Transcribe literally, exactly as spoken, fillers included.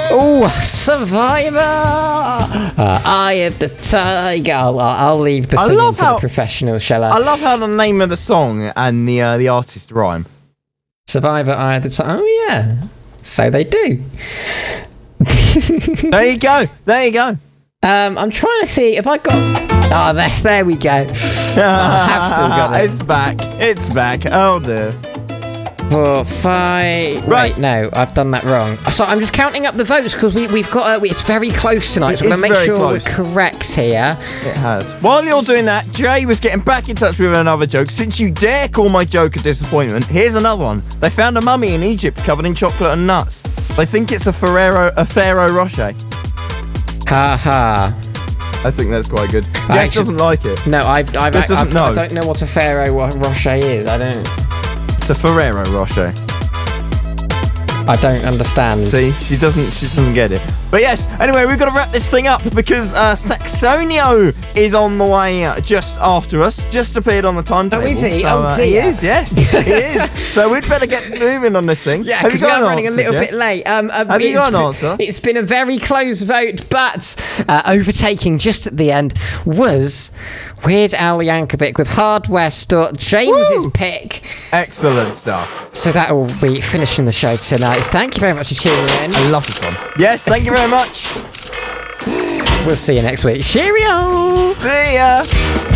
Oh, Survivor! Uh, Eye of the Tiger. I'll, I'll leave the I singing love for how- the professionals, shall I? I love how the name of the song and the uh, the artist rhyme. Survivor, Eye of the Tiger. Oh, yeah. So they do. There you go. There you go. Um, I'm trying to see if I got... Oh, there, there we go. I have still got it. It's back. It's back. Oh dear. Four, five... Right. Wait, no, I've done that wrong. So I'm just counting up the votes because we, we've got... Uh, it's very close tonight, It so I'm going is to make very sure close. we're correct here. It has. While you're doing that, Jay was getting back in touch with another joke. Since you dare call my joke a disappointment, here's another one. They found a mummy in Egypt covered in chocolate and nuts. They think it's a Ferrero, a Ferrero Rocher. Ha ha. I think that's quite good. Jess actually- doesn't like it. No, I've, I've, This I've, doesn't I've know. I don't know what a Ferrero Rocher is. I don't... It's a Ferrero Rocher. I don't understand. See, she doesn't. She doesn't get it. But yes. Anyway, we've got to wrap this thing up because uh, Saxonio is on the way uh, just after us. Just appeared on the timetable. Oh, is he? So, Oh, uh, dear. He is. Yes, he is. So we'd better get moving on this thing. Yeah, Have you because we got are an running a answer, little Jess? bit late. Um, um, Have you it's got an been- answer? It's been a very close vote, but uh, overtaking just at the end was Weird Al Yankovic with Hardware Store, James's Woo! pick. Excellent stuff. So that will be finishing the show tonight. Thank you very much for tuning in. I love this one. Yes, thank you very much. We'll see you next week. Cheerio! See ya.